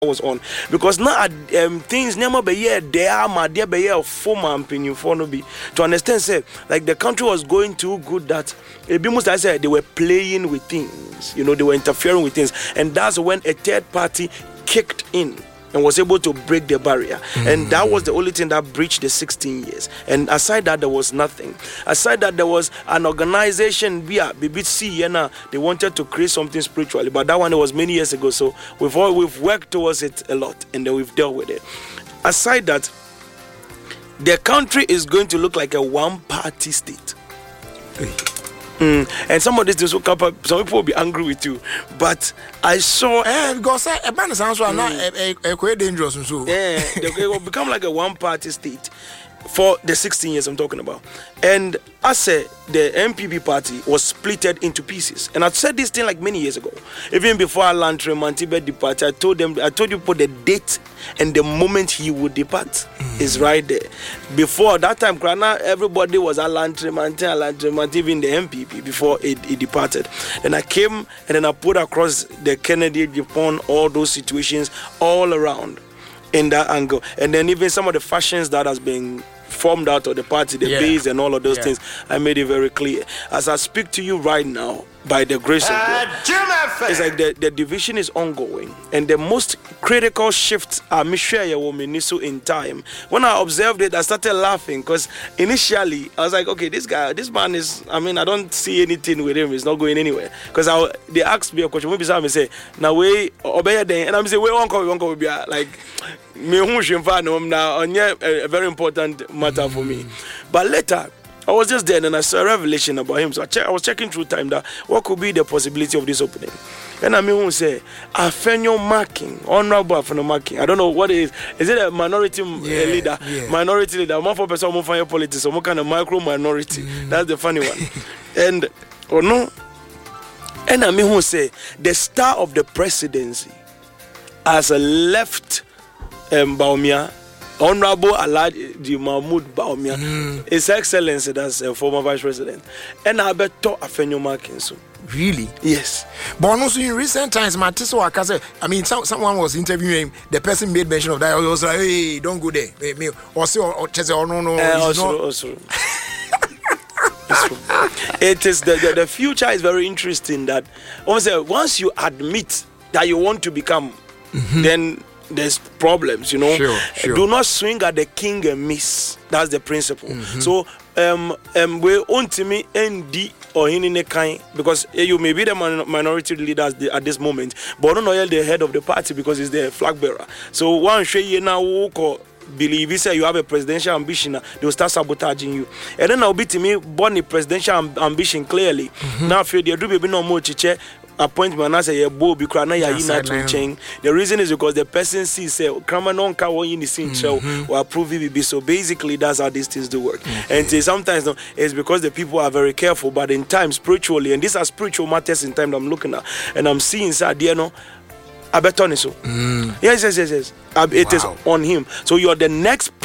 was on, because now things never be here there my dear be here former opinion for no be to understand say like the country was going too good that it almost I said they were playing with things, they were interfering with things, and that's when a third party kicked in and was able to break the barrier. And that was the only thing that breached the 16 years. And aside that, there was nothing. Aside that, there was an organization via BBC, they wanted to create something spiritually, but that one was many years ago. So we've worked towards it a lot, and then we've dealt with it. Aside that, the country is going to look like a one-party state. And some of these things will come up, some people will be angry with you. But I saw because a band sounds not quite dangerous and so they will become like a one-party state for the 16 years I'm talking about. And I said the MPP party was splitted into pieces. And I said this thing like many years ago. Even before Alan Tremantibe departed, I told you put the date and the moment he would depart is right there. Before that time, everybody was Alan Tremantibe, even the MPP before it departed. Then I came and then I put across the Kennedy upon all those situations all around in that angle. And then even some of the fashions that has been formed out of the party, the base and all of those things, I made it very clear. As I speak to you right now, by the grace of God, it's like the division is ongoing, and the most critical shifts are in time. When I observed it, I started laughing because initially I was like, okay, this man is, I don't see anything with him, he's not going anywhere. Because they asked me a question, maybe some say, now we obey then, and I'm saying, we won't be like me a very important matter for me. But later I was just there and I saw a revelation about him. So I was checking through time that what could be the possibility of this opening. And I who say, Afenyo marking, honorable Afenyo marking. I don't know what it is. Is it a minority leader? Minority leader. More for person, more for your politics, or more kind of micro minority. That's the funny one. And, and I who say, the star of the presidency has left Bawumia, Honorable Alhaji Mahmoud Bawumia, His Excellency, that's a former Vice President, and I bet to Afenyo marking so. Really? Yes. But also in recent times, someone was interviewing him, the person made mention of that. I was like, hey, don't go there. Also. It is the future is very interesting. That once you admit that you want to become, then there's problems, Sure. Do not swing at the king and miss. That's the principle. So we own to me ND or in kind, because you may be the minority leader at this moment, but don't know the head of the party because he's the flag bearer. So one show now believe you say you have a presidential ambition, they will start sabotaging you. And then I'll be to me born a presidential ambition clearly. Now I feel there do be no more chiche appointment as a bow because the reason is because the person sees say Kramanon Kawa in the scene show or approve VBB. So basically that's how these things do work. And sometimes it's because the people are very careful, but in time spiritually, and these are spiritual matters in time that I'm looking at and I'm seeing I bet on it so. Yes. It is on him. So you're the next